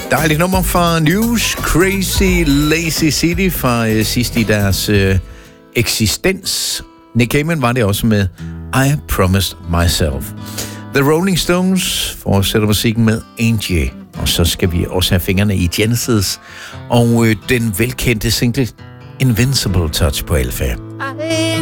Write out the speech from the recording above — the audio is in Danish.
Dejligt nummer fra News, Crazy Lazy City fra sidst i deres eksistens. Nick Cayman var det også med I Promised Myself. The Rolling Stones fortsætter musikken med Angie. Og så skal vi også have fingrene i Genesis og den velkendte single Invincible Touch på Alpha.